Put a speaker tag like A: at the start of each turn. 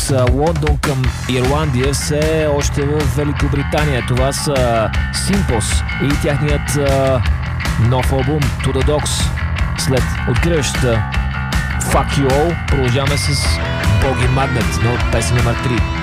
A: Лондон към Ирландия, все още в Великобритания. Това са Симпос и тяхният нов албум To The Dogs. След откриващата Fuck You All продължаваме с Боги Магнет, но песен номер 3.